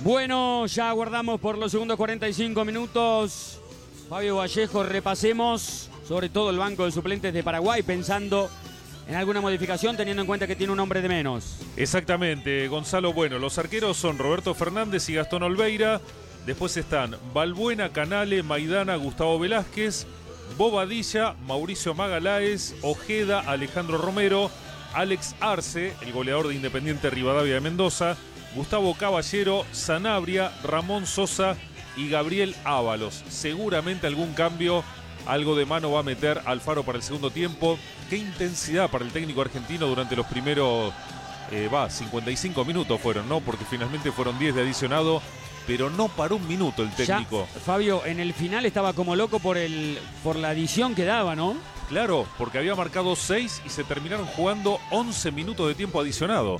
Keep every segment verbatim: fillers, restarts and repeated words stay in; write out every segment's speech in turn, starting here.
Bueno, ya aguardamos por los segundos cuarenta y cinco minutos. Fabio Vallejo, repasemos sobre todo el banco de suplentes de Paraguay, pensando en alguna modificación, teniendo en cuenta que tiene un hombre de menos. Exactamente, Gonzalo. Bueno, los arqueros son Roberto Fernández y Gastón Olveira. Después están Balbuena, Canale, Maidana, Gustavo Velázquez, Bobadilla, Mauricio Magaláes, Ojeda, Alejandro Romero, Alex Arce, el goleador de Independiente Rivadavia de Mendoza, Gustavo Caballero, Sanabria, Ramón Sosa y Gabriel Ábalos. Seguramente algún cambio, algo de mano va a meter Alfaro para el segundo tiempo. Qué intensidad para el técnico argentino durante los primeros, eh, va, cincuenta y cinco minutos fueron, ¿no? Porque finalmente fueron diez de adicionado, pero no paró un minuto el técnico. Ya, Fabio, en el final estaba como loco por, el, por la adición que daba, ¿no? Claro, porque había marcado seis y se terminaron jugando once minutos de tiempo adicionado.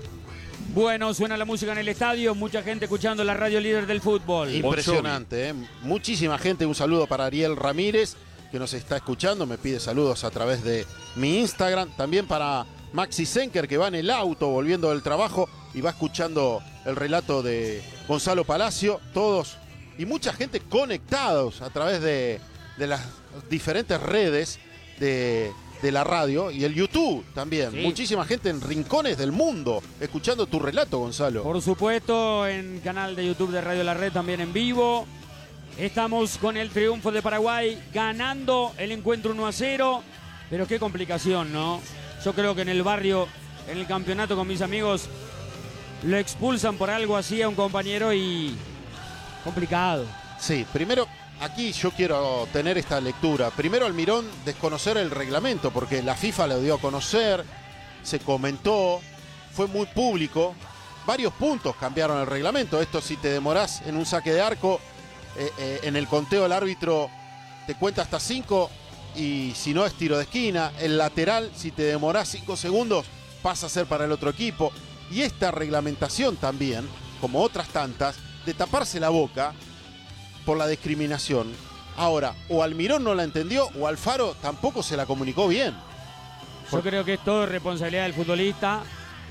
Bueno, suena la música en el estadio, mucha gente escuchando la radio líder del fútbol. Impresionante, ¿eh? Muchísima gente. Un saludo para Ariel Ramírez, que nos está escuchando, me pide saludos a través de mi Instagram. También para Maxi Senker, que va en el auto volviendo del trabajo y va escuchando el relato de Gonzalo Palacio. Todos y mucha gente conectados a través de, de las diferentes redes de... de la radio y el YouTube también. Sí. Muchísima gente en rincones del mundo escuchando tu relato, Gonzalo. Por supuesto, en canal de YouTube de Radio La Red también en vivo. Estamos con el triunfo de Paraguay, ganando el encuentro uno a cero. Pero qué complicación, ¿no? Yo creo que en el barrio, en el campeonato con mis amigos, lo expulsan por algo así a un compañero y... complicado. Sí, primero... Aquí yo quiero tener esta lectura. Primero, Almirón desconocer el reglamento, porque la FIFA lo dio a conocer, se comentó, fue muy público. Varios puntos cambiaron el reglamento. Esto, si te demorás en un saque de arco, eh, eh, en el conteo el árbitro te cuenta hasta cinco y si no es tiro de esquina. El lateral, si te demorás cinco segundos, pasa a ser para el otro equipo. Y esta reglamentación también, como otras tantas, de taparse la boca por la discriminación. Ahora, o Almirón no la entendió o Alfaro tampoco se la comunicó bien. Yo creo que es todo responsabilidad del futbolista,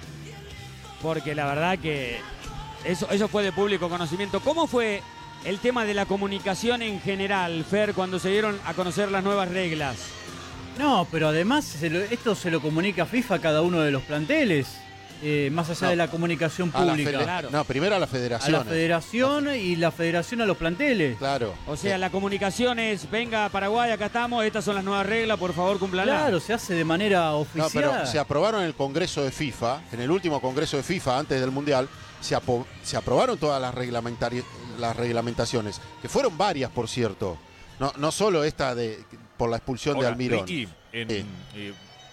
porque la verdad que eso, eso fue de público conocimiento. ¿Cómo fue el tema de la comunicación en general, Fer, cuando se dieron a conocer las nuevas reglas? No, pero además se lo, esto se lo comunica FIFA a cada uno de los planteles. Eh, más allá no, de la comunicación pública. La claro. No, primero a la federación. A la federación y la federación a los planteles. Claro. O sea, eh. la comunicación es, venga Paraguay, acá estamos, estas son las nuevas reglas, por favor, cúmplanlas. Claro, se hace de manera oficial. No, pero se aprobaron en el Congreso de FIFA, en el último Congreso de FIFA, antes del Mundial, se, se aprobaron todas las, las reglamentaciones, que fueron varias, por cierto. No, no solo esta de por la expulsión Ahora, de Almirón. Ricky, en... Eh. Eh,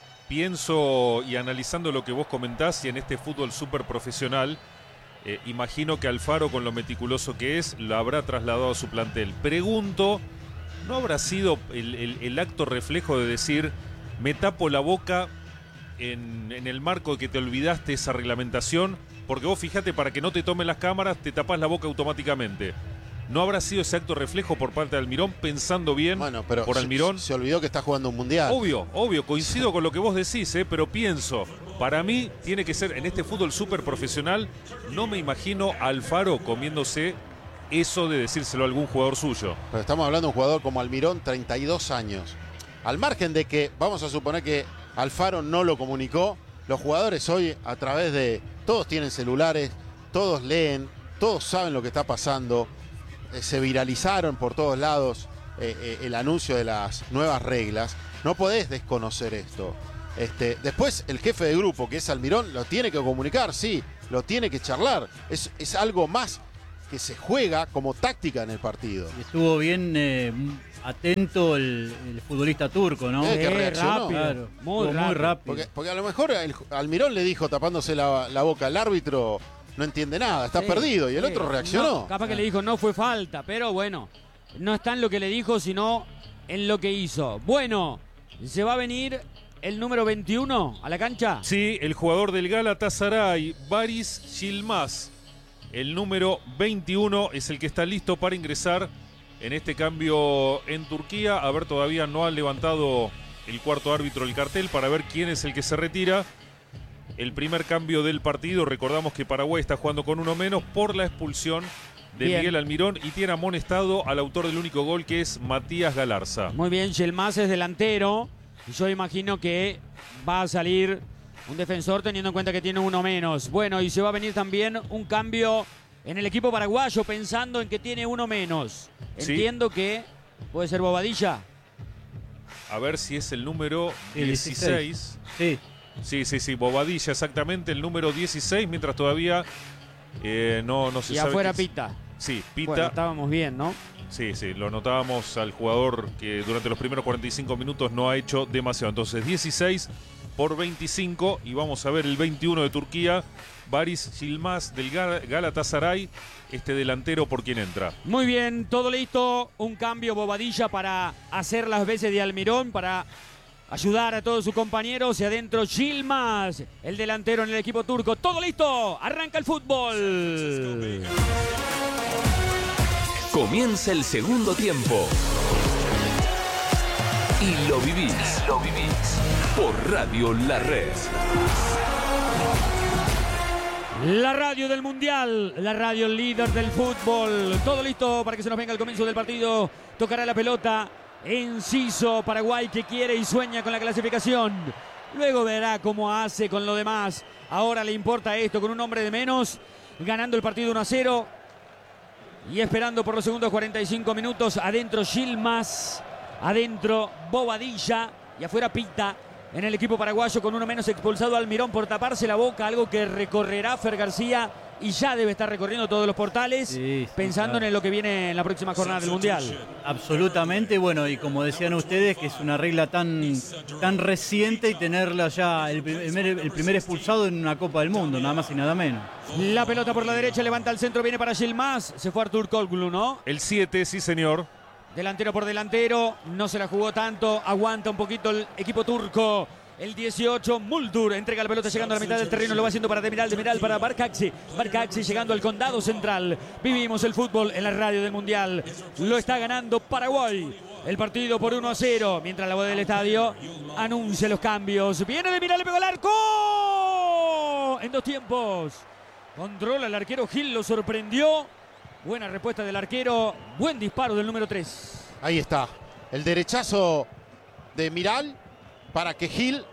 pienso y analizando lo que vos comentás y en este fútbol súper profesional, eh, imagino que Alfaro, con lo meticuloso que es, lo habrá trasladado a su plantel. Pregunto, ¿no habrá sido el, el, el acto reflejo de decir, me tapo la boca en, en el marco de que te olvidaste esa reglamentación? Porque vos fíjate, para que no te tomen las cámaras, te tapás la boca automáticamente. ¿No habrá sido ese acto reflejo por parte de Almirón, pensando bien bueno, pero por Almirón? Se, se olvidó que está jugando un mundial. Obvio, obvio, coincido con lo que vos decís, ¿eh? Pero pienso, para mí tiene que ser, en este fútbol súper profesional, no me imagino a Alfaro comiéndose eso de decírselo a algún jugador suyo. Pero estamos hablando de un jugador como Almirón, treinta y dos años. Al margen de que, vamos a suponer que Alfaro no lo comunicó, los jugadores hoy, a través de, todos tienen celulares, todos leen, todos saben lo que está pasando. Se viralizaron por todos lados eh, eh, el anuncio de las nuevas reglas. No podés desconocer esto. Este, después el jefe de grupo, que es Almirón, lo tiene que comunicar, sí, lo tiene que charlar. Es, es algo más que se juega como táctica en el partido. Y estuvo bien eh, atento el, el futbolista turco, ¿no? Eh, que reaccionó. Rápido, claro, muy, rápido. muy rápido. Porque, porque a lo mejor el, Almirón le dijo, tapándose la, la boca al árbitro, no entiende nada, está sí, perdido, y el sí. otro reaccionó. No, capaz que le dijo no fue falta, pero bueno, no está en lo que le dijo, sino en lo que hizo. Bueno, ¿se va a venir el número veintiuno a la cancha? Sí, el jugador del Galatasaray, Baris Yilmaz. El número veintiuno es el que está listo para ingresar en este cambio en Turquía. A ver, todavía no ha levantado el cuarto árbitro el cartel para ver quién es el que se retira. el primer cambio del partido. Recordamos que Paraguay está jugando con uno menos por la expulsión de Bien. Miguel Almirón y tiene amonestado al autor del único gol, que es Matías Galarza. Muy bien, Yilmaz es delantero. Y yo imagino que va a salir un defensor teniendo en cuenta que tiene uno menos. Bueno, y se va a venir también un cambio en el equipo paraguayo pensando en que tiene uno menos. Sí. Entiendo que puede ser Bobadilla. A ver si es el número El dieciséis. Sí. Sí, sí, sí, Bobadilla, exactamente, el número dieciséis, mientras todavía eh, no, no se Y sabe. afuera quién es. Pita. Sí, Pita. Bueno, estábamos bien, ¿no? Sí, sí, lo notábamos al jugador que durante los primeros cuarenta y cinco minutos no ha hecho demasiado. Entonces, dieciséis por veinticinco y vamos a ver el veintiuno de Turquía, Baris Yilmaz del Gal- Galatasaray, este delantero por quien entra. Muy bien, todo listo. Un cambio Bobadilla para hacer las veces de Almirón, para ayudar a todos sus compañeros. Y adentro Yilmaz, el delantero en el equipo turco. Todo listo, arranca el fútbol. Comienza el segundo tiempo. Y lo vivís. Lo vivís. Por Radio La Red. La radio del Mundial, la radio líder del fútbol. Todo listo para que se nos venga el comienzo del partido. Tocará la pelota Enciso, Paraguay, que quiere y sueña con la clasificación. Luego verá cómo hace con lo demás. Ahora le importa esto con un hombre de menos, ganando el partido uno a cero. Y esperando por los segundos cuarenta y cinco minutos. Adentro Yilmaz, adentro Bobadilla y afuera Pita. En el equipo paraguayo con uno menos, expulsado Almirón por taparse la boca, algo que recorrerá Fer García y ya debe estar recorriendo todos los portales, Sí, sí, pensando claro. en lo que viene en la próxima jornada del Mundial. Absolutamente, bueno, y como decían ustedes, que es una regla tan, tan reciente y tenerla ya el primer, el primer expulsado en una Copa del Mundo, nada más y nada menos. La pelota por la derecha, levanta al centro, viene para Yilmaz, se fue Artur Kolglu, ¿no? El siete, sí señor. Delantero por delantero, no se la jugó tanto, aguanta un poquito el equipo turco. El dieciocho, Muldur, entrega la pelota llegando a la mitad del terreno, lo va haciendo para Demiral, Demiral para Barcaxi, Barcaxi llegando al condado central. Vivimos el fútbol en la radio del Mundial, lo está ganando Paraguay. El partido por uno a cero, mientras la voz del estadio anuncia los cambios. Viene Demiral, le pegó al arco. En dos tiempos. Controla el arquero Gil, lo sorprendió. Buena respuesta del arquero, buen disparo del número tres. Ahí está, el derechazo de Miral para que Gil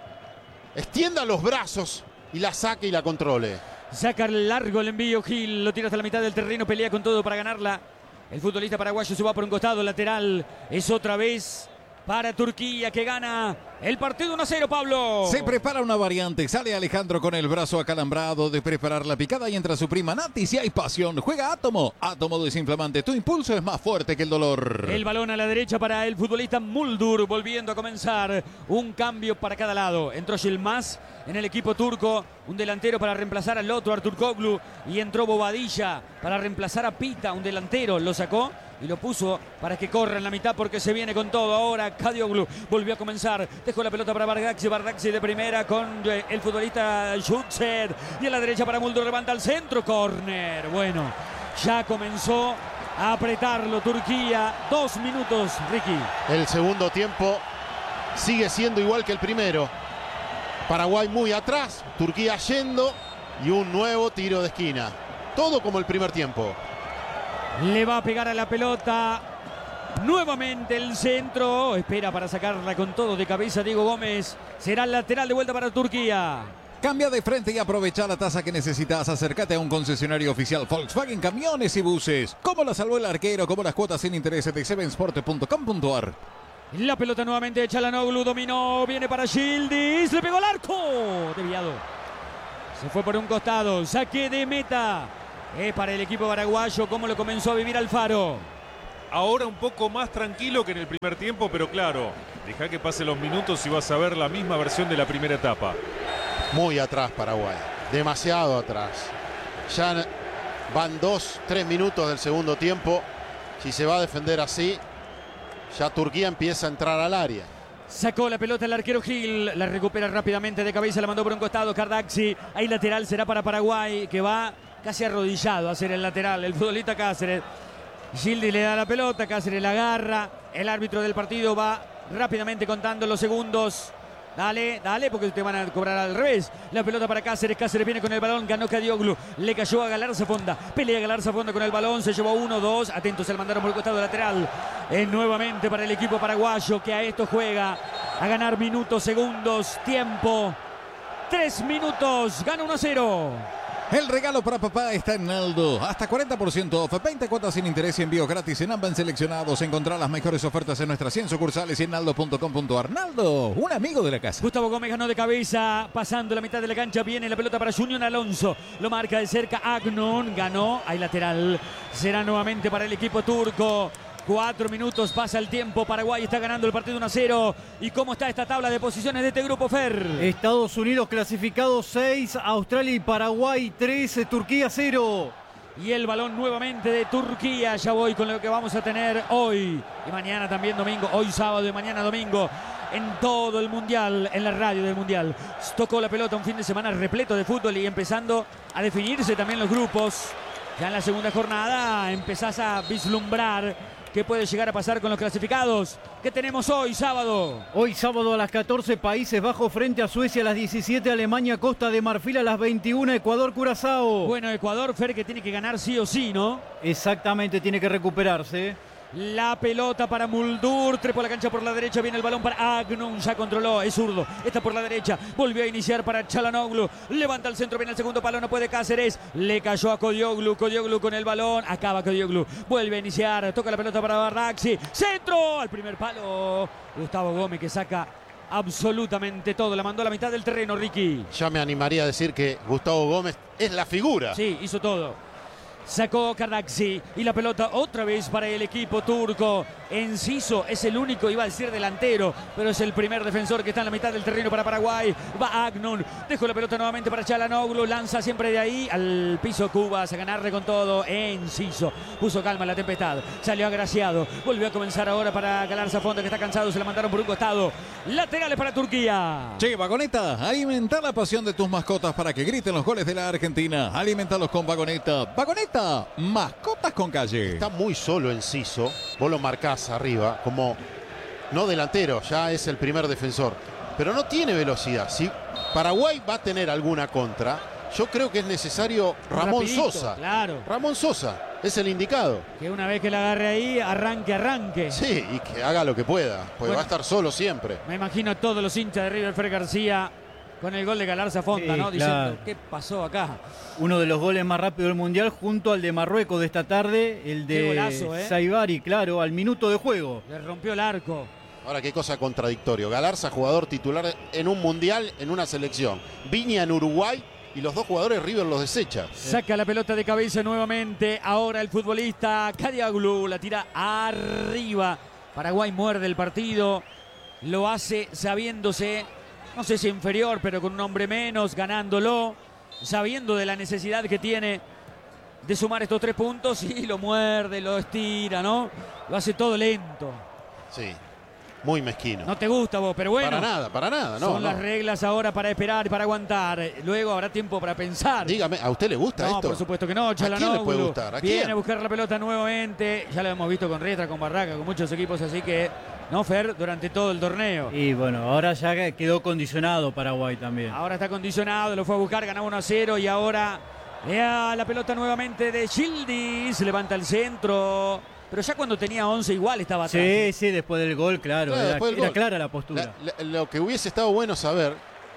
extienda los brazos y la saque y la controle. Saca largo el envío Gil, lo tira hasta la mitad del terreno, pelea con todo para ganarla. El futbolista paraguayo se va por un costado, lateral. Es otra vez para Turquía, que gana el partido uno a cero, Pablo. Se prepara una variante, sale Alejandro con el brazo acalambrado de preparar la picada y entra su prima Nati. Si hay pasión, juega Átomo. Átomo desinflamante, tu impulso es más fuerte que el dolor. El balón a la derecha para el futbolista Muldur, volviendo a comenzar. Un cambio para cada lado. Entró Yilmaz en el equipo turco, un delantero para reemplazar al otro, Artur Kolglu. Y entró Bobadilla para reemplazar a Pita, un delantero. Lo sacó y lo puso para que corra en la mitad porque se viene con todo. Ahora Kadioglu volvió a comenzar. Dejó la pelota para Bardaxi. Bardaxi de primera con eh, el futbolista Schutzer. Y a la derecha para Muldur, levanta al centro. Córner. Bueno, ya comenzó a apretarlo Turquía. Dos minutos, Ricky. El segundo tiempo sigue siendo igual que el primero. Paraguay muy atrás, Turquía yendo y un nuevo tiro de esquina. Todo como el primer tiempo. Le va a pegar a la pelota. Nuevamente el centro. Espera para sacarla con todo de cabeza Diego Gómez. Será el lateral de vuelta para Turquía. Cambia de frente y aprovecha la tasa que necesitas. Acércate a un concesionario oficial Volkswagen Camiones y Buses. Como la salvó el arquero, como las cuotas sin intereses de seven sport punto com punto ar. La pelota nuevamente de Çalhanoğlu. Dominó. Viene para Yildiz. Le pegó al arco. Desviado. Se fue por un costado. Saque de meta. Es para el equipo paraguayo. Como lo comenzó a vivir Alfaro. Ahora un poco más tranquilo que en el primer tiempo, pero claro, deja que pasen los minutos y vas a ver la misma versión de la primera etapa. Muy atrás Paraguay, demasiado atrás. Ya van dos, tres minutos del segundo tiempo. Si se va a defender así, ya Turquía empieza a entrar al área. Sacó la pelota el arquero Gil, la recupera rápidamente de cabeza, la mandó por un costado Cardaxi. Ahí lateral será para Paraguay, que va casi arrodillado a hacer el lateral, el futbolista Cáceres. Gildi le da la pelota, Cáceres la agarra. El árbitro del partido va rápidamente contando los segundos, Dale, dale, porque te van a cobrar al revés. La pelota para Cáceres. Cáceres viene con el balón. Ganó Cadioglu. Le cayó a Galarza Fonda. Pelea Galarza Fonda con el balón. Se llevó uno, dos. Atentos, se le mandaron por el costado lateral. Es nuevamente para el equipo paraguayo que a esto juega. A ganar minutos, segundos, tiempo. Tres minutos. Gana uno a cero. El regalo para papá está en Naldo. Hasta cuarenta por ciento off, veinte cuotas sin interés y envío gratis en ambas seleccionados. Encontrar las mejores ofertas en nuestras cien sucursales y en naldo punto com punto ar. Naldo, un amigo de la casa. Gustavo Gómez ganó de cabeza, pasando la mitad de la cancha. Viene la pelota para Junior Alonso. Lo marca de cerca Agnon. Ganó, hay lateral. Será nuevamente para el equipo turco. Cuatro minutos pasa el tiempo. Paraguay está ganando el partido uno a cero. ¿Y cómo está esta tabla de posiciones de este grupo, Fer? Estados Unidos clasificado seis, Australia y Paraguay tres, Turquía cero. Y el balón nuevamente de Turquía. Ya voy con lo que vamos a tener hoy y mañana también domingo. Hoy sábado y mañana domingo. En todo el Mundial, en la radio del Mundial. Tocó la pelota un fin de semana repleto de fútbol y empezando a definirse también los grupos. Ya en la segunda jornada empezás a vislumbrar qué puede llegar a pasar con los clasificados. ¿Qué tenemos hoy, sábado? Hoy sábado a las catorce, Países Bajos frente a Suecia, a las diecisiete, Alemania, Costa de Marfil, a las veintiuna, Ecuador, Curazao. Bueno, Ecuador, Fer, que tiene que ganar sí o sí, ¿no? Exactamente, tiene que recuperarse. La pelota para Muldur, trepa la cancha por la derecha, viene el balón para Agnon, ya controló, es zurdo, está por la derecha, volvió a iniciar para Çalhanoğlu, levanta el centro, viene el segundo palo, no puede Cáceres, le cayó a Codioglu, Codioglu con el balón, acaba Codioglu, vuelve a iniciar, toca la pelota para Bardaxi, centro, al primer palo, Gustavo Gómez que saca absolutamente todo, la mandó a la mitad del terreno, Ricky. Ya me animaría a decir que Gustavo Gómez es la figura. Sí, hizo todo. Sacó Kardaxi y la pelota otra vez para el equipo turco. Enciso es el único, iba a decir delantero, pero es el primer defensor que está en la mitad del terreno para Paraguay. Va Agnon, dejó la pelota nuevamente para Çalhanoğlu, lanza siempre de ahí al piso Cubas a ganarle con todo. Enciso puso calma en la tempestad, salió agraciado, volvió a comenzar ahora para Galarza Fonda que está cansado, se la mandaron por un costado. Laterales para Turquía. Che, Vagoneta, alimenta la pasión de tus mascotas para que griten los goles de la Argentina. Alimentalos con Vagoneta. Vagoneta, mascotas con calle. Está muy solo Enciso, vos lo marcás arriba como no delantero, ya es el primer defensor, pero no tiene velocidad. Si Paraguay va a tener alguna contra, yo creo que es necesario Ramón Rapidito, Sosa. Claro. Ramón Sosa es el indicado. Que una vez que la agarre ahí, arranque, arranque. Sí, y que haga lo que pueda, porque Bueno, va a estar solo siempre. Me imagino a todos los hinchas de River, Fer García, con el gol de Galarza Fonda, Sí, ¿no? claro. Diciendo, ¿qué pasó acá? Uno de los goles más rápidos del Mundial junto al de Marruecos de esta tarde, el Qué de golazo, ¿eh? Saibari, claro, al minuto de juego. Le rompió el arco. Ahora, qué cosa contradictorio. Galarza, jugador titular en un mundial, en una selección. Viña en Uruguay y los dos jugadores River los desecha. Saca la pelota de cabeza nuevamente. Ahora el futbolista Cadioglu la tira arriba. Paraguay muerde el partido. Lo hace sabiéndose, no sé si inferior, pero con un hombre menos, ganándolo. Sabiendo de la necesidad que tiene de sumar estos tres puntos y lo muerde, lo estira, ¿no? Lo hace todo lento. Sí, muy mezquino. No te gusta vos, pero bueno. Para nada, para nada, no. Son no. las reglas ahora para esperar y para aguantar. Luego habrá tiempo para pensar. Dígame, ¿a usted le gusta No, esto? por supuesto que no. ¿A quién le Çalhanoğlu puede gustar? ¿A viene quién? a buscar la pelota nuevamente. Ya lo hemos visto con Riestra, con Barraca, con muchos equipos, así que, no, Fer, durante todo el torneo. Y bueno, ahora ya quedó condicionado Paraguay también. Ahora está condicionado, lo fue a buscar, ganaba uno a cero y ahora vea la pelota nuevamente de Yildiz. Levanta el centro. Pero ya cuando tenía once igual estaba atrás. Sí, sí, después del gol, claro, Claro, era, después del era gol. clara la postura. La- la- lo que hubiese estado bueno saber,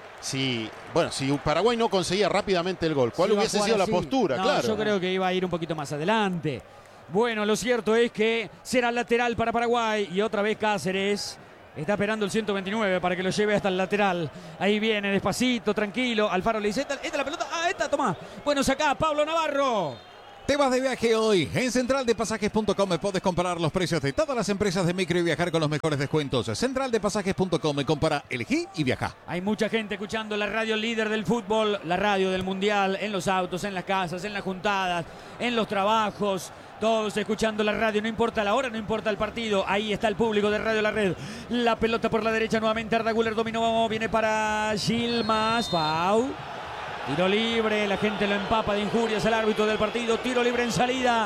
si, bueno, si Paraguay no conseguía rápidamente el gol, ¿cuál Si iba a hubiese jugar sido la así. postura? No, Claro. yo creo que iba a ir un poquito más adelante. Bueno, lo cierto es que será lateral para Paraguay y otra vez Cáceres está esperando el ciento veintinueve para que lo lleve hasta el lateral. Ahí viene despacito, tranquilo. Alfaro le dice, esta, esta es la pelota. Ah, esta, toma. Bueno, sacá, Pablo Navarro. Te vas de viaje hoy. En central de pasajes punto com puedes comparar los precios de todas las empresas de micro y viajar con los mejores descuentos. central de pasajes punto com, compara, elegí y viaja. Hay mucha gente escuchando la radio líder del fútbol, la radio del mundial, en los autos, en las casas, en las juntadas, en los trabajos. Todos escuchando la radio, no importa la hora, no importa el partido. Ahí está el público de Radio La Red. La pelota por la derecha nuevamente. Arda Güler dominó, viene para Yilmaz. Pau. Tiro libre, la gente lo empapa de injurias al árbitro del partido. Tiro libre en salida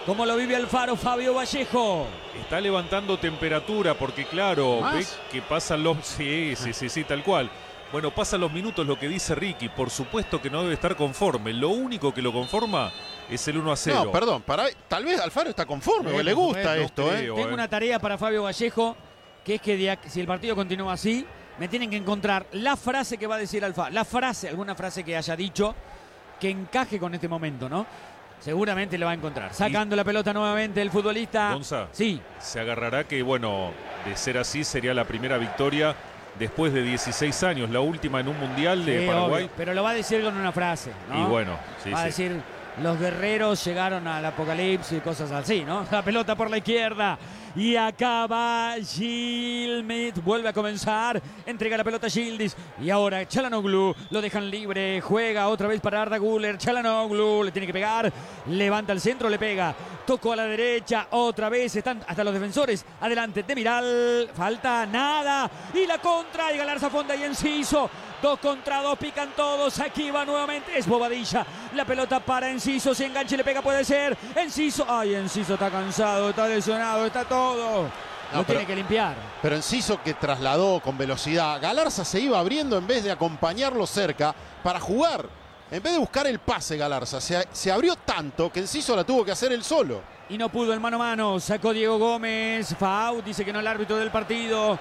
¿Cómo lo vive Alfaro? Fabio Vallejo. Está levantando temperatura porque, claro, ¿Más? ve que pasan los... Sí, sí, sí, sí, tal cual. Bueno, pasan los minutos, lo que dice Ricky. Por supuesto que no debe estar conforme. Lo único que lo conforma es el uno a cero. No, perdón, para, tal vez Alfaro está conforme, Sí, o le por gusta supuesto, esto, no ¿eh? creo. Tengo eh. una tarea para Fabio Vallejo, que es que de ac- si el partido continúa así, me tienen que encontrar la frase que va a decir Alfaro. La frase, alguna frase que haya dicho que encaje con este momento, ¿no? Seguramente lo va a encontrar. Sacando la pelota nuevamente el futbolista. Gonza, Sí, se agarrará que, bueno, de ser así sería la primera victoria después de dieciséis años, la última en un mundial de sí, Paraguay. obvio, pero lo va a decir con una frase, ¿no? Y bueno, sí, va a sí. decir, los guerreros llegaron al apocalipsis y cosas así, ¿no? La pelota por la izquierda. Y acá va Gilmit. Vuelve a comenzar. Entrega la pelota a Gildis. Y ahora Çalhanoğlu. Lo dejan libre. Juega otra vez para Arda Güler. Çalhanoğlu le tiene que pegar. Levanta el centro, le pega. Tocó a la derecha. Otra vez están hasta los defensores. Adelante Demiral. Falta nada. Y la contra. Y Galarza Fonda y Enciso. Dos contra dos, pican todos. Aquí va nuevamente. Es Bobadilla. La pelota para Enciso. Si enganche le pega, puede ser. Enciso. Ay, Enciso está cansado, está lesionado, está todo. No, Lo pero- tiene que limpiar. Pero Enciso que trasladó con velocidad. Galarza se iba abriendo en vez de acompañarlo cerca para jugar. En vez de buscar el pase, Galarza se, se abrió tanto que Enciso la tuvo que hacer él solo. Y no pudo el mano a mano. Sacó Diego Gómez. Fau dice que no el árbitro del partido.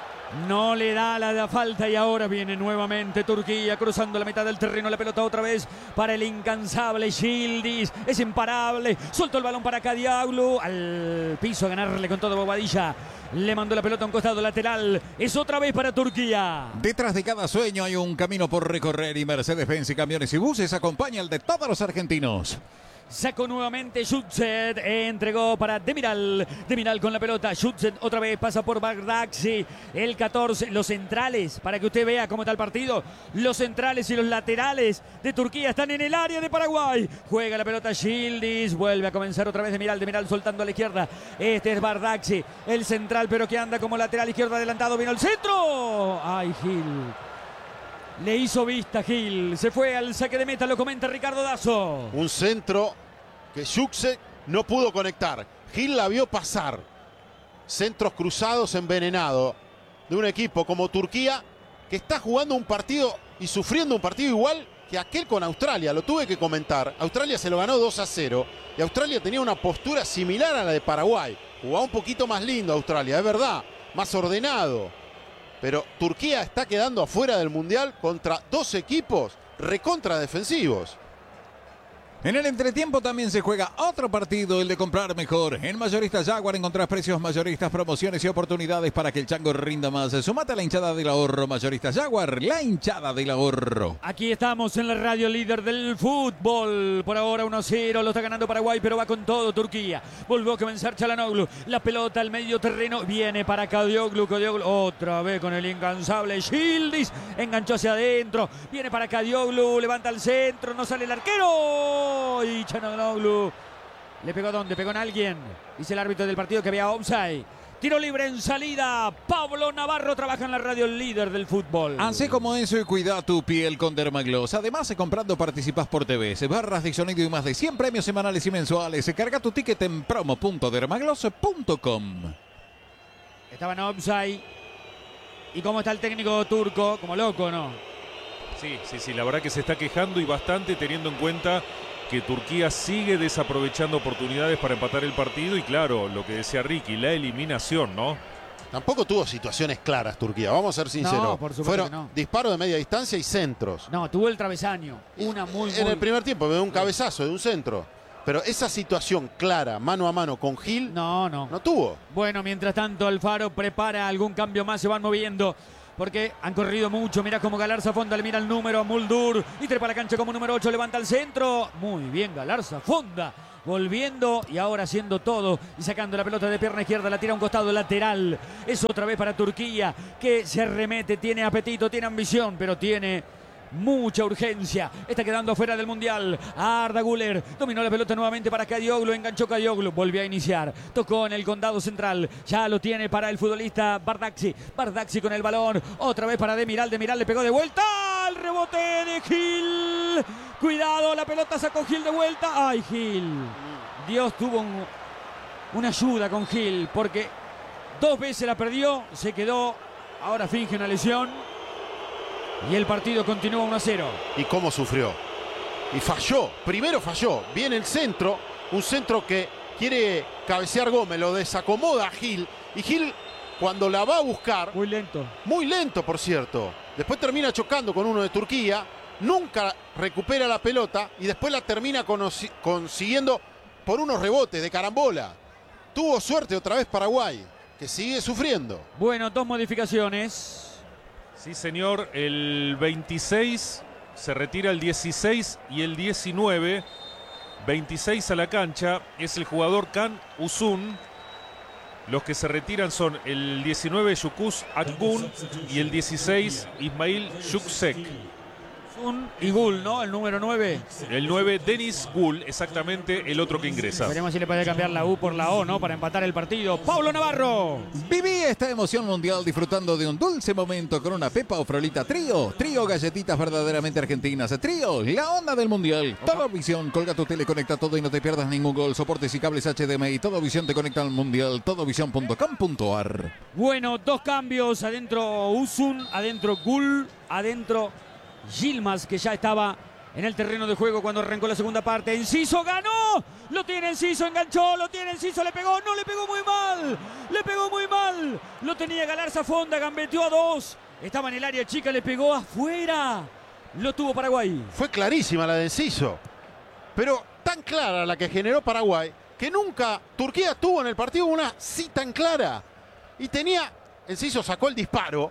No le da la, la falta y ahora viene nuevamente Turquía cruzando la mitad del terreno. La pelota otra vez para el incansable Gildis. Es imparable. Suelto el balón para Kadioglu. Al piso a ganarle con todo Bobadilla. Le mandó la pelota a un costado lateral. Es otra vez para Turquía. Detrás de cada sueño hay un camino por recorrer y Mercedes-Benz y Camiones y Buses acompaña el de todos los argentinos. Sacó nuevamente Schützet, entregó para Demiral, Demiral con la pelota, Schützet otra vez pasa por Bardakci, el catorce, los centrales, para que usted vea cómo está el partido, los centrales y los laterales de Turquía están en el área de Paraguay, juega la pelota Gildis, vuelve a comenzar otra vez Demiral, Demiral soltando a la izquierda, este es Bardakci, el central pero que anda como lateral izquierdo adelantado, vino el centro, ay Gil. Le hizo vista Gil, se fue al saque de meta, lo comenta Ricardo Dazo. Un centro que Yuxe no pudo conectar. Gil la vio pasar. Centros cruzados envenenados de un equipo como Turquía que está jugando un partido y sufriendo un partido igual que aquel con Australia. Lo tuve que comentar. Australia se lo ganó dos a cero y Australia tenía una postura similar a la de Paraguay. Jugaba un poquito más lindo Australia, es verdad, más ordenado. Pero Turquía está quedando afuera del Mundial contra dos equipos recontra defensivos. En el entretiempo también se juega otro partido, el de comprar mejor. En Mayoristas Jaguar encontrás precios mayoristas, promociones y oportunidades para que el chango rinda más. Sumate a la hinchada del ahorro. Mayoristas Jaguar, la hinchada del ahorro. Aquí estamos en la radio líder del fútbol. Por ahora uno a cero, lo está ganando Paraguay, pero va con todo Turquía. Volvió a comenzar Çalhanoğlu. La pelota al medio terreno. Viene para Kadioglu. Kadioglu otra vez con el incansable Gildis. Enganchó hacia adentro. Viene para Kadioglu. Levanta el centro. No sale el arquero. Y Çalhanoğlu le pegó donde, pegó en alguien. Dice el árbitro del partido que había offside. Tiro libre en salida. Pablo Navarro trabaja en la radio líder del fútbol. Hacé como eso y cuida tu piel con Dermagloss. Además, comprando participás por T V, barras de sonido y más de cien premios semanales y mensuales. Carga tu ticket en promo punto dermagloss punto com. Estaba en offside. ¿Y cómo está el técnico turco? Como loco, ¿no? Sí, sí, sí, la verdad que se está quejando y bastante teniendo en cuenta que Turquía sigue desaprovechando oportunidades para empatar el partido y claro, lo que decía Ricky, la eliminación, ¿no? Tampoco tuvo situaciones claras Turquía, vamos a ser sinceros. No, por supuesto Fueron que no. disparos de media distancia y centros. No, tuvo el travesaño. Una muy, En muy... el primer tiempo, de un cabezazo, de un centro. Pero esa situación clara, mano a mano con Gil, No, no. no tuvo. Bueno, mientras tanto Alfaro prepara algún cambio más, se van moviendo. Porque han corrido mucho, mira cómo Galarza Fonda le mira el número a Muldur. Y trepa la cancha como número ocho, levanta el centro. Muy bien Galarza Fonda. Volviendo y ahora haciendo todo y sacando la pelota de pierna izquierda, la tira a un costado lateral. Es otra vez para Turquía que se arremete, tiene apetito, tiene ambición, pero tiene mucha urgencia. Está quedando fuera del Mundial. Arda Güler dominó la pelota nuevamente para Kadioglu. Enganchó Kadioglu. Volvió a iniciar. Tocó en el condado central. Ya lo tiene para el futbolista Bardakci. Bardakci con el balón. Otra vez para Demiral. Demiral le pegó de vuelta al rebote de Gil. Cuidado, la pelota sacó Gil de vuelta. Ay, Gil. Dios tuvo un, una ayuda con Gil porque dos veces la perdió, se quedó, ahora finge una lesión y el partido continúa uno a cero. ¿Y cómo sufrió? Y falló, primero falló, viene el centro, un centro que quiere cabecear Gómez, lo desacomoda a Gil y Gil cuando la va a buscar, muy lento, muy lento por cierto, después termina chocando con uno de Turquía, nunca recupera la pelota y después la termina consiguiendo por unos rebotes de carambola. Tuvo suerte otra vez Paraguay, que sigue sufriendo. Bueno, dos modificaciones. Sí, señor, el veintiséis se retira el dieciséis y el diecinueve. veintiséis a la cancha es el jugador Can Uzun. Los que se retiran son el diecinueve Yukuz Akgun y el dieciséis Ismail Yuksek. Uzun y Gul, ¿no? El número nueve. El nueve Denis Gul, exactamente el otro que ingresa. Veremos si le puede cambiar la U por la O, ¿no? Para empatar el partido. Pablo Navarro. Viví esta emoción mundial disfrutando de un dulce momento con una Pepa o Frolita Trío. Trío, galletitas verdaderamente argentinas. Trío, la onda del mundial. Todo Visión, colga tu tele, conecta todo y no te pierdas ningún gol. Soportes y cables H D M I. Todo Visión te conecta al mundial. todo visión punto com punto ar. Bueno, dos cambios. Adentro Uzun, adentro Gul, adentro Yilmaz, que ya estaba en el terreno de juego cuando arrancó la segunda parte. Enciso ganó, lo tiene Enciso, enganchó, lo tiene Enciso, le pegó, no, le pegó muy mal, le pegó muy mal, lo tenía Galarza Fonda, gambeteó a dos, estaba en el área chica, le pegó afuera, lo tuvo Paraguay. Fue clarísima la de Enciso, pero tan clara la que generó Paraguay, que nunca Turquía tuvo en el partido una sí tan clara, y tenía, Enciso sacó el disparo,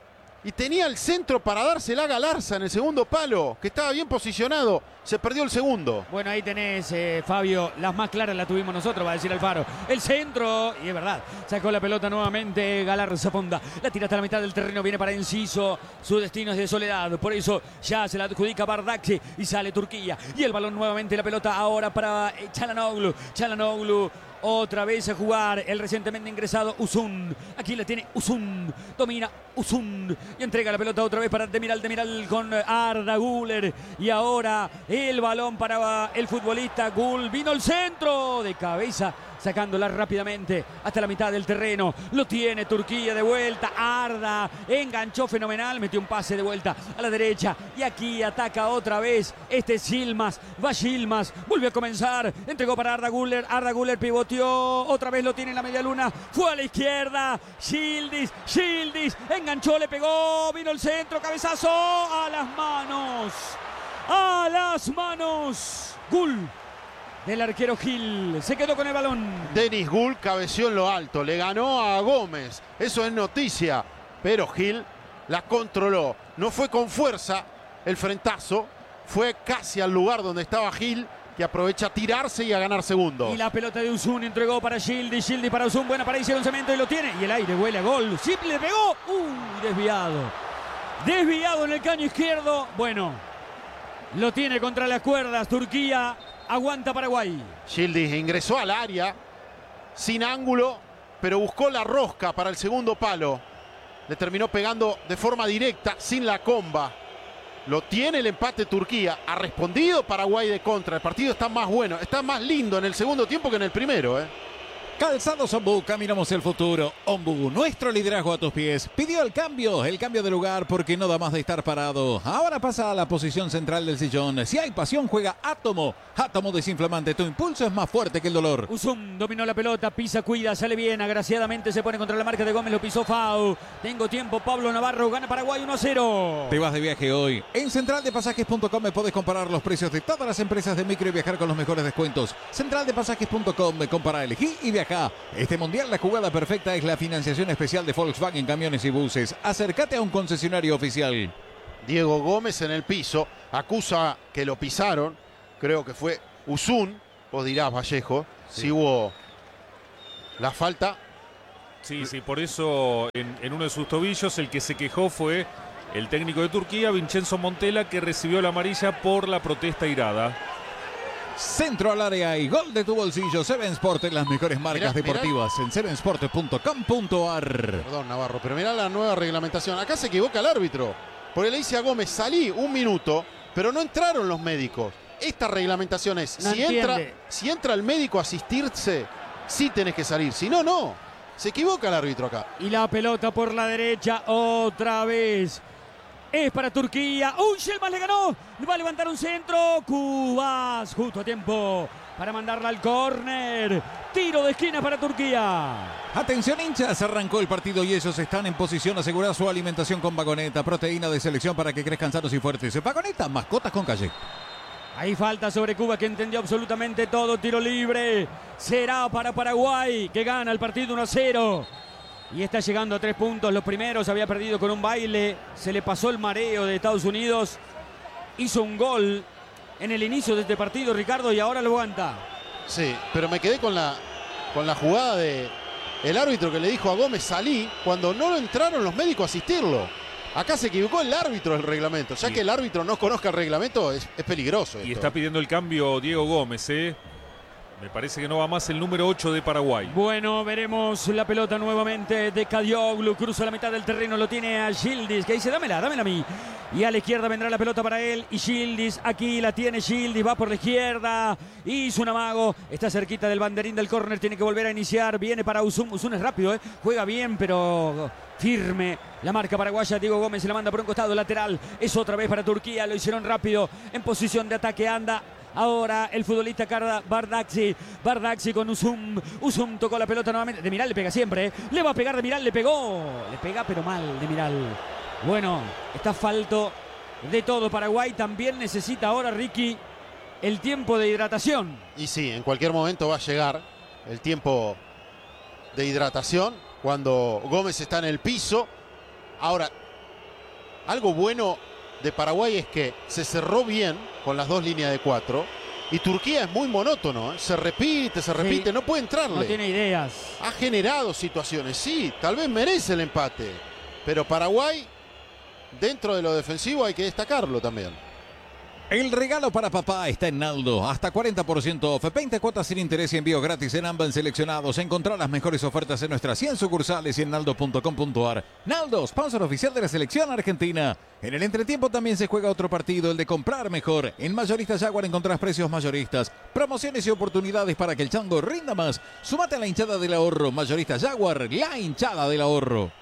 y tenía el centro para dársela a Galarza en el segundo palo, que estaba bien posicionado. Se perdió el segundo. Bueno, ahí tenés, eh, Fabio, las más claras las tuvimos nosotros, va a decir Alfaro. El centro, y es verdad, sacó la pelota nuevamente Galarza Fonda. La tira hasta la mitad del terreno, viene para Enciso. Su destino es de soledad, por eso ya se la adjudica Bardakci y sale Turquía. Y el balón nuevamente, la pelota ahora para Çalhanoğlu. Çalhanoğlu. Otra vez a jugar el recientemente ingresado Uzun. Aquí la tiene Uzun. Domina Uzun. Y entrega la pelota otra vez para Demiral. Demiral con Arda Güler. Y ahora el balón para el futbolista Gul. Vino el centro de cabeza, sacándola rápidamente hasta la mitad del terreno. Lo tiene Turquía de vuelta. Arda enganchó fenomenal. Metió un pase de vuelta a la derecha. Y aquí ataca otra vez este Yilmaz. Va Yilmaz. Volvió a comenzar. Entregó para Arda Güler. Arda Güler pivoteó. Otra vez lo tiene en la media luna. Fue a la izquierda. Yildiz. Yildiz. Enganchó, le pegó. Vino el centro. Cabezazo. A las manos. A las manos. Gul. Del arquero Gil. Se quedó con el balón. Denis Gul cabeció en lo alto. Le ganó a Gómez. Eso es noticia. Pero Gil la controló. No fue con fuerza el frentazo. Fue casi al lugar donde estaba Gil, que aprovecha a tirarse y a ganar segundo. Y la pelota de Uzun entregó para Yildiz. Yildiz para Uzun. Buena para Hicieron Cemento y lo tiene. Y el aire huele a gol. Simple le pegó. Uh, desviado. Desviado en el caño izquierdo. Bueno, lo tiene contra las cuerdas. Turquía. Aguanta Paraguay. Yildiz ingresó al área sin ángulo, pero buscó la rosca para el segundo palo. Le terminó pegando de forma directa, sin la comba. Lo tiene el empate Turquía. Ha respondido Paraguay de contra. El partido está más bueno, está más lindo en el segundo tiempo que en el primero, ¿eh? Calzados Ombu, caminamos el futuro. Ombu, nuestro liderazgo a tus pies. Pidió el cambio, el cambio de lugar porque no da más de estar parado. Ahora pasa a la posición central del sillón. Si hay pasión, juega Átomo. Átomo desinflamante, tu impulso es más fuerte que el dolor. Uzun dominó la pelota, pisa, cuida, sale bien. Agraciadamente se pone contra la marca de Gómez, lo pisó Fau. Tengo tiempo, Pablo Navarro, gana Paraguay uno a cero. Te vas de viaje hoy. En central de pasajes punto com me podés comparar los precios de todas las empresas de micro y viajar con los mejores descuentos. central de pasajes punto com, compara, elegí y viaja. Este mundial la jugada perfecta es la financiación especial de Volkswagen Camiones y Buses. Acércate a un concesionario oficial. Diego Gómez en el piso, acusa que lo pisaron, creo que fue Uzun, vos dirás Vallejo, sí. Si hubo la falta. Sí, sí, por eso en, en uno de sus tobillos el que se quejó fue el técnico de Turquía, Vincenzo Montella, que recibió la amarilla por la protesta irada. Centro al área y gol de tu bolsillo. Seven Sport, las mejores marcas mirá, deportivas mirá. En seven sport punto com punto ar. Perdón, Navarro, pero mirá la nueva reglamentación. Acá se equivoca el árbitro. Porque le dice a Gómez, salí un minuto, pero no entraron los médicos. Esta reglamentación es, No si, entra, entiende. si entra el médico a asistirse, sí tenés que salir. Si no, no. Se equivoca el árbitro acá. Y la pelota por la derecha otra vez. Es para Turquía. ¡Un Yilmaz le ganó! Va a levantar un centro. Cubas, justo a tiempo para mandarla al córner. Tiro de esquina para Turquía. Atención hinchas, arrancó el partido y ellos están en posición de asegurar su alimentación con Vagoneta, proteína de selección para que crezcan sanos y fuertes. Vagoneta, mascotas con calle. Hay falta sobre Cuba que entendió absolutamente todo. Tiro libre. Será para Paraguay que gana el partido uno a cero. Y está llegando a tres puntos. Los primeros había perdido con un baile. Se le pasó el mareo de Estados Unidos. Hizo un gol en el inicio de este partido, Ricardo, y ahora lo aguanta. Sí, pero me quedé con la, con la jugada de el árbitro que le dijo a Gómez salí cuando no lo entraron los médicos a asistirlo. Acá se equivocó el árbitro del reglamento. Ya Sí. que el árbitro no conozca el reglamento, es, es peligroso Y esto. está pidiendo el cambio Diego Gómez, ¿eh? Me parece que no va más el número ocho de Paraguay. Bueno, veremos la pelota nuevamente de Kadioglu. Cruza la mitad del terreno, lo tiene a Yildiz, que dice, dámela, dámela a mí. Y a la izquierda vendrá la pelota para él. Y Yildiz, aquí la tiene Yildiz, va por la izquierda. Hizo un amago, está cerquita del banderín del córner, tiene que volver a iniciar. Viene para Uzum, Uzum es rápido, ¿eh? Juega bien, pero firme. La marca paraguaya, Diego Gómez se la manda por un costado lateral. Es otra vez para Turquía, lo hicieron rápido. En posición de ataque anda ahora el futbolista Karda Bardakci. Bardakci con Uzum. Uzum tocó la pelota nuevamente. Demiral le pega siempre. ¿eh? Le va a pegar Demiral, le pegó. Le pega pero mal Demiral. Bueno, está falto de todo. Paraguay también necesita ahora, Ricky, el tiempo de hidratación. Y sí, en cualquier momento va a llegar el tiempo de hidratación cuando Gómez está en el piso. Ahora, algo bueno de Paraguay es que se cerró bien con las dos líneas de cuatro y Turquía es muy monótono, ¿eh? Se repite, se repite, Sí. no puede entrarle. No tiene ideas. Ha generado situaciones, sí, tal vez merece el empate, pero Paraguay, dentro de lo defensivo hay que destacarlo también. El regalo para papá está en Naldo. Hasta cuarenta por ciento off. veinte cuotas sin interés y envío gratis en ambas seleccionados. Encontrar las mejores ofertas en nuestras cien sucursales y en naldo punto com punto ar. Naldo, sponsor oficial de la selección argentina. En el entretiempo también se juega otro partido, el de comprar mejor. En Mayoristas Jaguar encontrás precios mayoristas, promociones y oportunidades para que el chango rinda más. Sumate a la hinchada del ahorro. Mayoristas Jaguar, la hinchada del ahorro.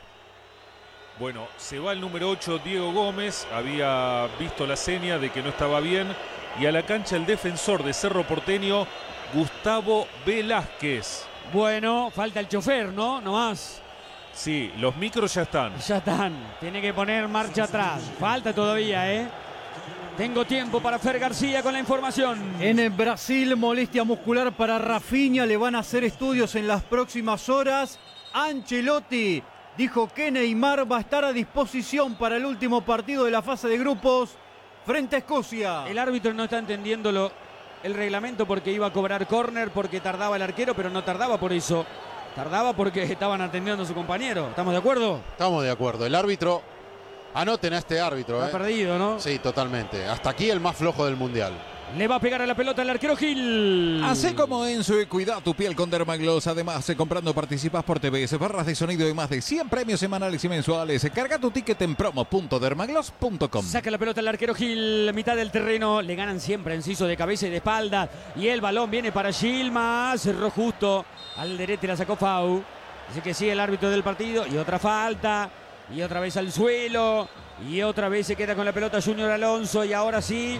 Bueno, se va el número ocho, Diego Gómez. Había visto la seña de que no estaba bien. Y a la cancha el defensor de Cerro Porteño, Gustavo Velázquez. Bueno, falta el chofer, ¿no? No más. Sí, los micros ya están. Ya están. Tiene que poner marcha atrás. Falta todavía, ¿eh? Tengo tiempo para Fer García con la información. En el Brasil, molestia muscular para Rafinha. Le van a hacer estudios en las próximas horas. Ancelotti dijo que Neymar va a estar a disposición para el último partido de la fase de grupos frente a Escocia. El árbitro no está entendiendo lo- el reglamento porque iba a cobrar córner, porque tardaba el arquero, pero no tardaba por eso. Tardaba porque estaban atendiendo a su compañero. ¿Estamos de acuerdo? Estamos de acuerdo. El árbitro, anoten a este árbitro. Ha ¿eh? perdido, ¿no? Sí, totalmente. Hasta aquí el más flojo del Mundial. Le va a pegar a la pelota el arquero Gil. Así como Enzo y cuida tu piel con Dermagloss. Además, eh, comprando participas por T V S, barras de sonido y más de cien premios semanales y mensuales. Carga tu ticket en promo punto dermagloss punto com. Saca la pelota el arquero Gil, mitad del terreno. Le ganan siempre enciso de cabeza y de espalda. Y el balón viene para Yilmaz. Cerró justo. Al derecho la sacó Fau. Así que sigue el árbitro del partido. Y otra falta. Y otra vez al suelo. Y otra vez se queda con la pelota Junior Alonso. Y ahora sí,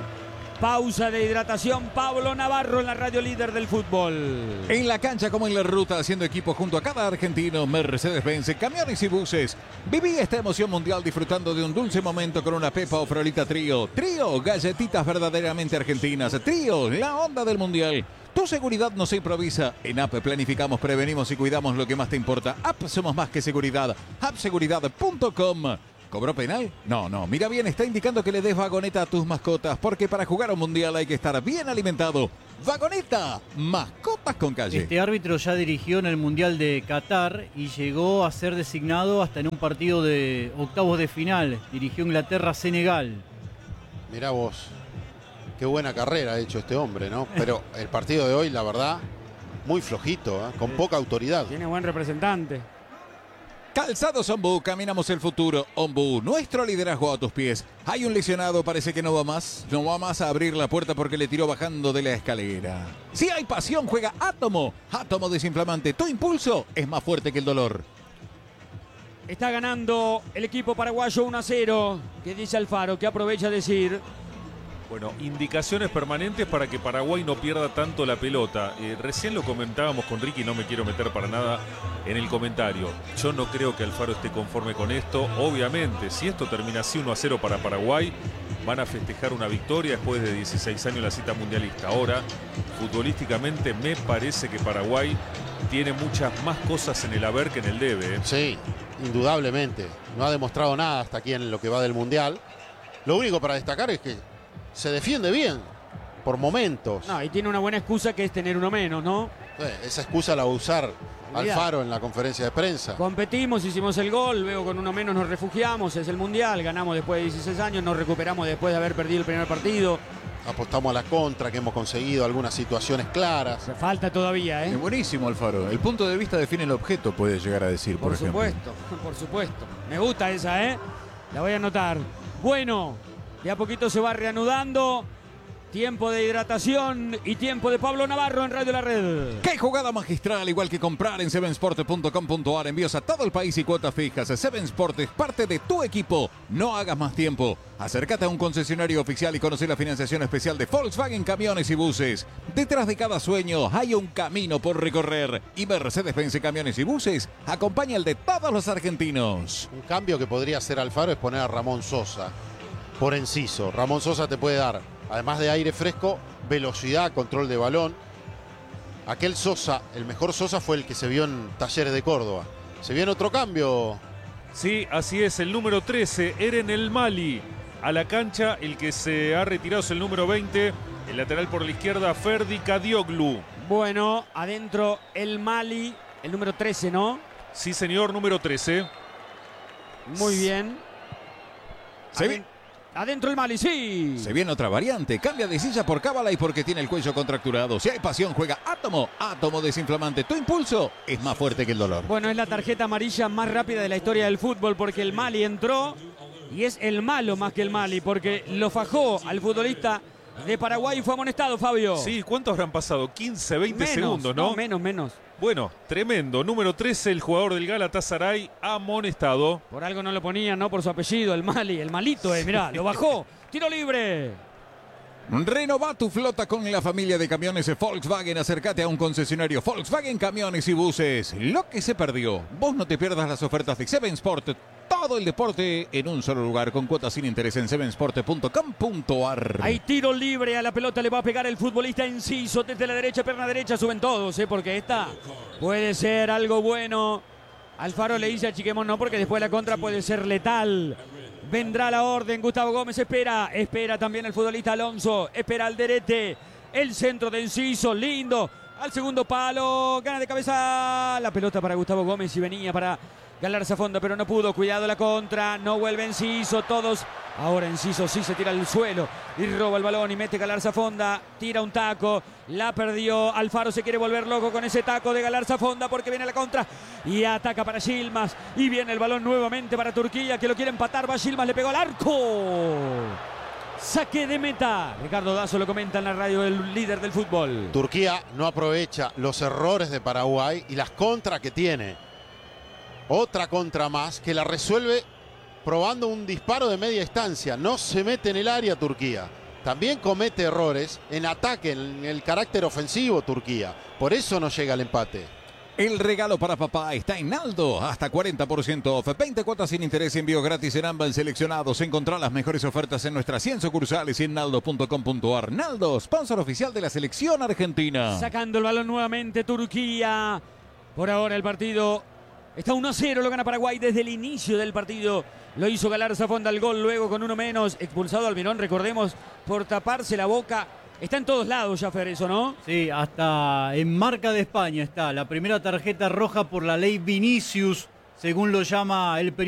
pausa de hidratación. Pablo Navarro en la radio líder del fútbol. En la cancha como en la ruta, haciendo equipo junto a cada argentino, Mercedes-Benz, camiones y buses. Viví esta emoción mundial disfrutando de un dulce momento con una Pepa o Frolita Trío. Trío, galletitas verdaderamente argentinas. Trío, la onda del mundial. Tu seguridad no se improvisa. En A P planificamos, prevenimos y cuidamos lo que más te importa. A P somos más que seguridad. app seguridad punto com. ¿Cobró penal? No, no. Mira bien, está indicando que le des Vagoneta a tus mascotas, porque para jugar a un mundial hay que estar bien alimentado. Vagoneta, mascotas con calle. Este árbitro ya dirigió en el Mundial de Qatar y llegó a ser designado hasta en un partido de octavos de final. Dirigió Inglaterra-Senegal. Mirá vos. Qué buena carrera ha hecho este hombre, ¿no? Pero el partido de hoy, la verdad, muy flojito, ¿eh? Con poca autoridad. Tiene buen representante. Calzados Ombú, caminamos el futuro. Ombú, nuestro liderazgo a tus pies. Hay un lesionado, parece que no va más. No va más a abrir la puerta porque le tiró bajando de la escalera. Si hay pasión, juega Átomo. Átomo desinflamante. Tu impulso es más fuerte que el dolor. Está ganando el equipo paraguayo uno a cero. ¿Qué dice Alfaro? ¿Qué aprovecha a decir? Bueno, indicaciones permanentes para que Paraguay no pierda tanto la pelota. Eh, recién lo comentábamos con Ricky, no me quiero meter para nada en el comentario. Yo no creo que Alfaro esté conforme con esto. Obviamente, si esto termina así uno a cero para Paraguay, van a festejar una victoria después de dieciséis años en la cita mundialista. Ahora, futbolísticamente, me parece que Paraguay tiene muchas más cosas en el haber que en el debe. ¿eh? Sí, indudablemente. No ha demostrado nada hasta aquí en lo que va del Mundial. Lo único para destacar es que se defiende bien, por momentos. No, y tiene una buena excusa que es tener uno menos, ¿no? Eh, esa excusa la va a usar Olvidá. Alfaro en la conferencia de prensa. Competimos, hicimos el gol, luego con uno menos nos refugiamos, es el Mundial, ganamos después de dieciséis años, nos recuperamos después de haber perdido el primer partido. Apostamos a la contra, que hemos conseguido algunas situaciones claras. Se falta todavía, ¿eh? Es buenísimo, Alfaro. El punto de vista define el objeto, puede llegar a decir, por, Por ejemplo. supuesto, por supuesto. Me gusta esa, ¿eh? La voy a anotar. Bueno, de a poquito se va reanudando. Tiempo de hidratación y tiempo de Pablo Navarro en Radio La Red. ¡Qué jugada magistral! Igual que comprar en seven sport punto com punto a r. Envíos a todo el país y cuotas fijas. seven Sport es parte de tu equipo. No hagas más tiempo. Acércate a un concesionario oficial y conoce la financiación especial de Volkswagen Camiones y Buses. Detrás de cada sueño hay un camino por recorrer. Y Mercedes-Benz Camiones y Buses acompaña el de todos los argentinos. Un cambio que podría hacer Alfaro es poner a Ramón Sosa por Enciso. Ramón Sosa te puede dar, además de aire fresco, velocidad, control de balón. Aquel Sosa, el mejor Sosa fue el que se vio en Talleres de Córdoba. ¿Se viene otro cambio? Sí, así es, el número trece, Eren El Mali. A la cancha, el que se ha retirado es el número veinte, el lateral por la izquierda, Ferdi Kadioglu. Bueno, adentro el Mali, el número trece, ¿no? Sí, señor, número trece. Muy bien. Se Aden- vi- Adentro el Mali, sí. Se viene otra variante. Cambia de silla por cábala y porque tiene el cuello contracturado. Si hay pasión, juega Átomo. Átomo desinflamante. Tu impulso es más fuerte que el dolor. Bueno, es la tarjeta amarilla más rápida de la historia del fútbol porque el Mali entró y es el malo más que el Mali porque lo fajó al futbolista de Paraguay y fue amonestado, Fabio. Sí, ¿cuántos habrán pasado? quince, veinte Menos, segundos, ¿no? Menos, menos. Bueno, tremendo. Número trece, el jugador del Galatasaray, amonestado. Por algo no lo ponían, ¿no? Por su apellido, el Mali, el malito, eh. Mirá, lo bajó. Tiro libre. Renova tu flota con la familia de camiones Volkswagen. Acércate a un concesionario Volkswagen Camiones y Buses. Lo que se perdió. Vos no te pierdas las ofertas de seven Sport. Todo el deporte en un solo lugar con cuotas sin interés en seven sport punto com punto a r. Hay tiro libre, a la pelota le va a pegar el futbolista Enciso desde la derecha, pierna derecha, suben todos, ¿eh? Porque esta puede ser algo bueno. Alfaro le dice a Chiquemón no, porque después la contra puede ser letal. Vendrá la orden, Gustavo Gómez espera, espera también el futbolista Alonso, espera Alderete, el centro de Enciso, lindo, al segundo palo, gana de cabeza, la pelota para Gustavo Gómez y venía para Galarza Fonda, pero no pudo, cuidado la contra, no vuelve Enciso, todos, ahora Enciso sí se tira al suelo y roba el balón y mete Galarza Fonda, tira un taco, la perdió, Alfaro se quiere volver loco con ese taco de Galarza Fonda porque viene la contra y ataca para Yilmaz y viene el balón nuevamente para Turquía que lo quiere empatar, va Yilmaz, le pegó al arco. Saque de meta. Ricardo Dazo lo comenta en la radio del líder del fútbol. Turquía no aprovecha los errores de Paraguay y las contras que tiene. Otra contra más que la resuelve probando un disparo de media distancia. No se mete en el área Turquía. También comete errores en ataque, en el carácter ofensivo Turquía. Por eso no llega al empate. El regalo para papá está en Naldo. Hasta cuarenta por ciento off. veinte cuotas sin interés y envío gratis en ambas seleccionados. Encontrá las mejores ofertas en nuestras cien sucursales y en naldo punto com punto a r. Naldo, sponsor oficial de la selección argentina. Sacando el balón nuevamente Turquía. Por ahora el partido está uno a cero, lo gana Paraguay desde el inicio del partido. Lo hizo Galarza Fonda el gol, luego con uno menos. Expulsado Almirón, recordemos, por taparse la boca. Está en todos lados ya, Fer, eso, ¿no? Sí, hasta en marca de España está. La primera tarjeta roja por la ley Vinicius, según lo llama el periodista.